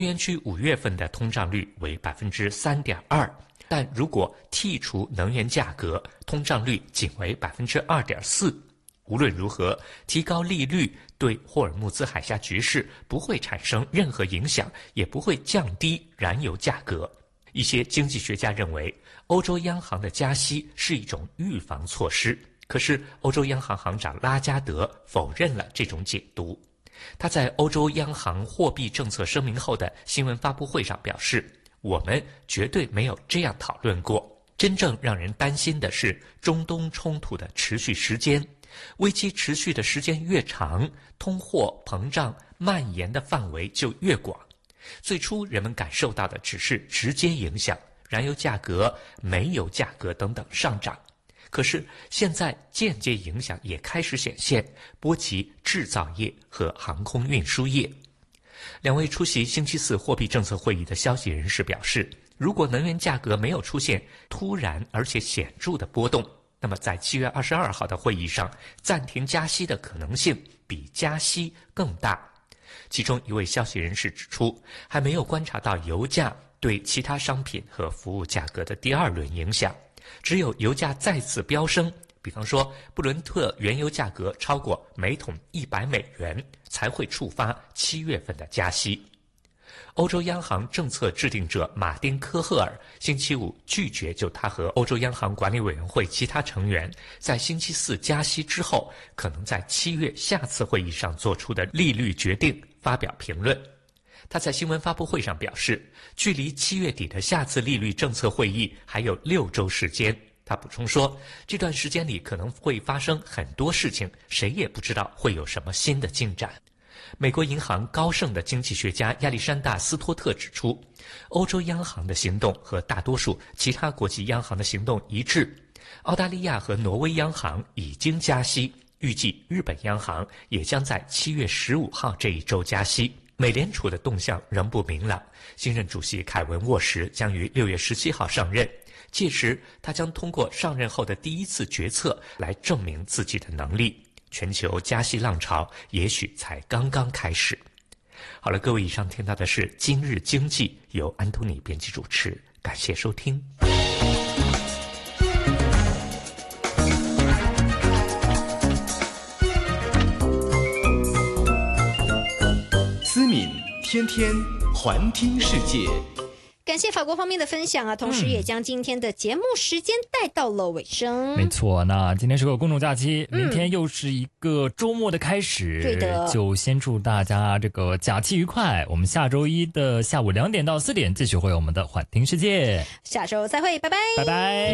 元区5月份的通胀率为 3.2%， 但如果剔除能源价格，通胀率仅为 2.4%。无论如何，提高利率对霍尔木兹海峡局势不会产生任何影响，也不会降低燃油价格。一些经济学家认为，欧洲央行的加息是一种预防措施，可是欧洲央行行长拉加德否认了这种解读。他在欧洲央行货币政策声明后的新闻发布会上表示，我们绝对没有这样讨论过。真正让人担心的是中东冲突的持续时间，危机持续的时间越长，通货膨胀蔓延的范围就越广。最初人们感受到的只是直接影响，燃油价格、煤油价格等等上涨。可是现在间接影响也开始显现，波及制造业和航空运输业。两位出席星期四货币政策会议的消息人士表示，如果能源价格没有出现突然而且显著的波动，那么在7月22号的会议上，暂停加息的可能性比加息更大。其中一位消息人士指出，还没有观察到油价对其他商品和服务价格的第二轮影响，只有油价再次飙升，比方说布伦特原油价格超过每桶100美元，才会触发7月份的加息。欧洲央行政策制定者马丁·科赫尔星期五拒绝就他和欧洲央行管理委员会其他成员在星期四加息之后可能在7月下次会议上做出的利率决定发表评论。他在新闻发布会上表示，距离7月底的下次利率政策会议还有6周时间。他补充说，这段时间里可能会发生很多事情，谁也不知道会有什么新的进展。美国银行高盛的经济学家亚历山大·斯托特指出，欧洲央行的行动和大多数其他国际央行的行动一致。澳大利亚和挪威央行已经加息，预计日本央行也将在7月15号这一周加息。美联储的动向仍不明朗，新任主席凯文·沃什将于6月17号上任，届时他将通过上任后的第一次决策来证明自己的能力。全球加息浪潮也许才刚刚开始。好了，各位，以上听到的是今日经济，由安东尼编辑主持，感谢收听。 思敏天天环听世界。 感谢法国方面的分享啊，同时也将今天的节目时间带到了尾声。 没错，那今天是个公众假期，明天又是一个周末的开始。 对的， 就先祝大家这个假期愉快。我们下周一的下午2点到4点继续会有我们的环听世界， 下周再会，拜拜， 拜拜。